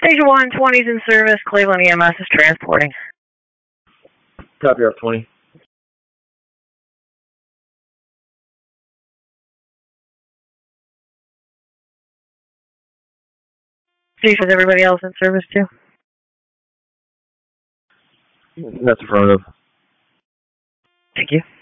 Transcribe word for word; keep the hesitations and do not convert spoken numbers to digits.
Station one twenty is in service. Cleveland E M S is transporting. Copy, R twenty. Chief, is everybody else in service too? That's affirmative. Thank you.